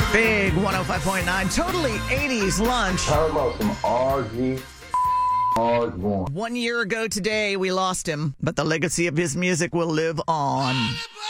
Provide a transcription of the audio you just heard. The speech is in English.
Big 105.9, totally 80s lunch. How about some RG Osborne? 1 year ago today, we lost him, but the legacy of his music will live on.